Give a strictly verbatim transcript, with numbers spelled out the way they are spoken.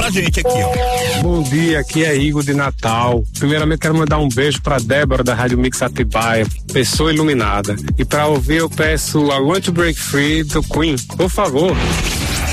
a gente aqui, ó. Bom dia, aqui é Igor de Natal. Primeiramente quero mandar um beijo pra Débora da Rádio Mix Atibaia, pessoa iluminada. E pra ouvir eu peço I Want to Break Free do Queen, por favor.